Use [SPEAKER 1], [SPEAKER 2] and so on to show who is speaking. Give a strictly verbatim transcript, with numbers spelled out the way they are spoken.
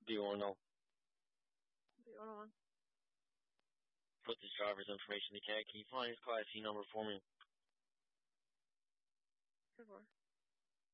[SPEAKER 1] Do you want to know?
[SPEAKER 2] Do you want
[SPEAKER 1] Put this driver's information to Cat. Can you find his Class C number for me?
[SPEAKER 2] to?